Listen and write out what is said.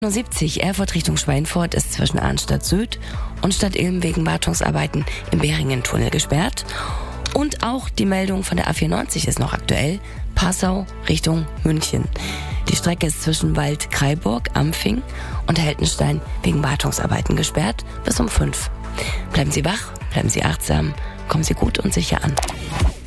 70 Erfurt Richtung Schweinfurt ist zwischen Arnstadt Süd und Stadt Ilm wegen Wartungsarbeiten im Beringen-Tunnel gesperrt. Und auch die Meldung von der A94 ist noch aktuell. Passau Richtung München. Die Strecke ist zwischen Wald-Kraiburg, Ampfing und Heltenstein wegen Wartungsarbeiten gesperrt bis um 5. Bleiben Sie wach, bleiben Sie achtsam, kommen Sie gut und sicher an.